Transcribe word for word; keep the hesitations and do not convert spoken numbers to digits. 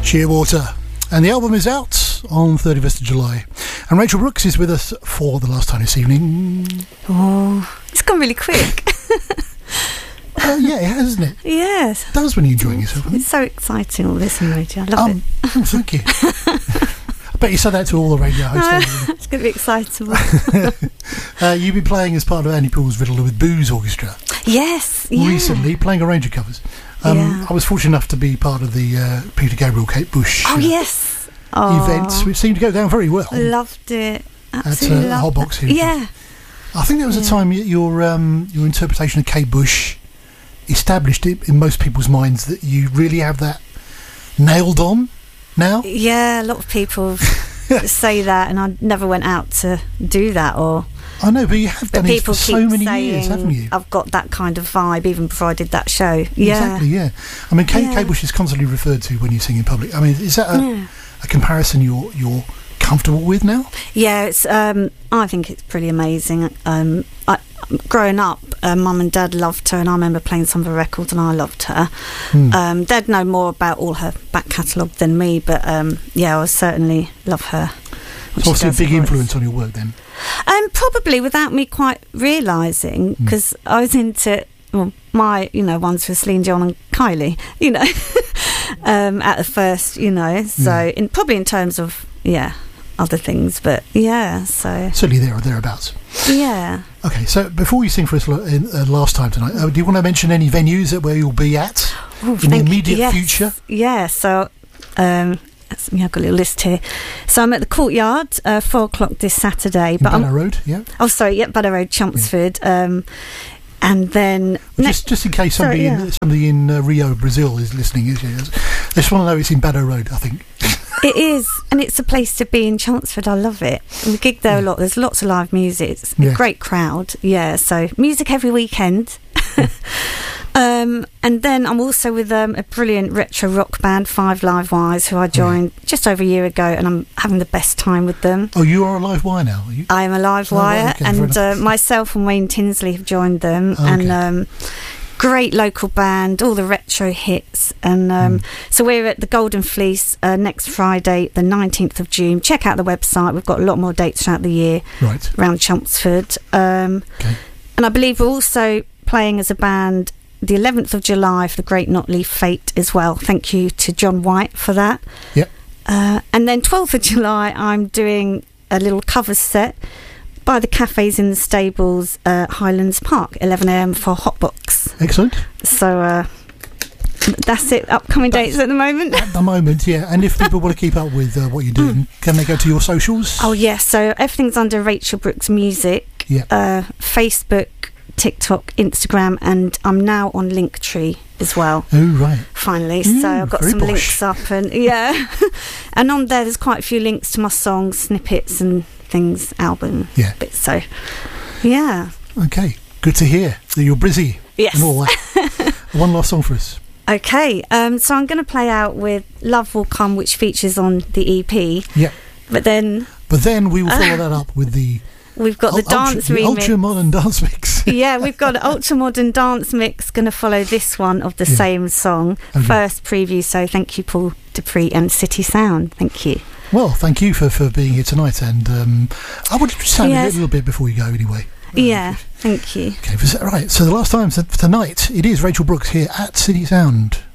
Shearwater. And the album is out on thirty-first of July. And Rachel Brooks is with us for the last time this evening. Oh, it's gone really quick. uh, yeah, it has, hasn't it? Yes. It does when you're enjoying yourself. It's so exciting, all this on radio. I love um, it. Oh, thank you. I bet you said that to all the radio hosts. It's going to be excitable. uh, you've been playing as part of Andy Poole's Riddle with Booze Orchestra. Yes, yeah. Recently, playing a range of covers. Um, yeah. I was fortunate enough to be part of the uh, Peter Gabriel, Kate Bush oh, uh, yes. oh. events, which seemed to go down very well. Loved it. Absolutely at uh, loved Hotbox here. Yeah. I think there was yeah. a time your um, your interpretation of Kate Bush established it in most people's minds that you really have that nailed on now. Yeah, a lot of people say that, and I never went out to do that. Or I know, but you have done but it for so many years, haven't you? I've got that kind of vibe even before I did that show. Yeah, exactly. Yeah, I mean, Kate, yeah. Kate Bush is constantly referred to when you sing in public. I mean, is that a, yeah. a comparison you're you're comfortable with now? Yeah, it's. Um, I think it's pretty amazing. Um, I, growing up, uh, Mum and Dad loved her, and I remember playing some of her records, and I loved her. Hmm. Um, Dad know more about all her back catalogue than me, but um, yeah, I certainly love her. So obviously a big influence on your work then. Um, probably without me quite realising, because mm. I was into well, my, you know, ones for Celine Dion and Kylie, you know, um, at the first, you know, so yeah. in probably in terms of yeah other things, but yeah, so certainly there or thereabouts. Yeah. Okay, so before you sing for us in, uh, last time tonight, uh, do you want to mention any venues that where you'll be at Ooh, in the immediate yes. future? Yeah, so. Um, I've got a little list here. So I'm at the Courtyard, uh, four o'clock this Saturday. But Banner Road, yeah. Oh, sorry, yeah, Banner Road, Chelmsford. Yeah. Um, and then well, just just in case somebody sorry, yeah. in somebody in uh, Rio, Brazil, is listening, is I just want to know it's in Banner Road, I think. It is, and it's a place to be in Chelmsford. I love it. We gig there yeah. a lot. There's lots of live music. It's a yeah. great crowd. Yeah, so music every weekend. Um, and then I'm also with um, a brilliant retro rock band, Five Live Wires, who I joined yeah. just over a year ago, and I'm having the best time with them. Oh, you are a live wire now? Are you? I am a live oh, wire, okay, and uh, myself and Wayne Tinsley have joined them. Okay. And um, great local band, all the retro hits. And um, mm. so we're at the Golden Fleece uh, next Friday, the nineteenth of June. Check out the website. We've got a lot more dates throughout the year right. around Chelmsford. Um, okay. And I believe we're also playing as a band the eleventh of July for the Great Notley Fete as well. Thank you to John White for that. Yep. Uh, and then twelfth of July, I'm doing a little cover set by the Cafes in the Stables, uh, Highlands Park, eleven a.m. for Hotbox. Excellent. So uh, that's it. Upcoming that's dates at the moment. At the moment, yeah. And if people want to keep up with uh, what you're doing, mm. can they go to your socials? Oh, yes. So everything's under Rachel Brooks Music. Yeah. Uh, Facebook, TikTok, Instagram, and I'm now on Linktree as well. Oh, right. Finally. Mm, so I've got some posh. links up, and yeah. And on there, there's quite a few links to my songs, snippets and things, album yeah. bits. So, yeah. Okay. Good to hear that you're busy. Yes. And all that. One last song for us. Okay. Um, so I'm going to play out with Love Will Come, which features on the E P. Yeah. But then... But then we will follow uh, that up with the... We've got the ultra, dance the remix. Ultra modern dance mix. Yeah, we've got an ultra modern dance mix going to follow this one of the yeah. same song. Okay. First preview, so thank you, Paul Dupree and City Sound. Thank you. Well, thank you for, for being here tonight, and um, I would just sound yes. a little bit before you go anyway. Yeah, thank you. Okay, right, so the last time for tonight, it is Rachel Brooks here at City Sound.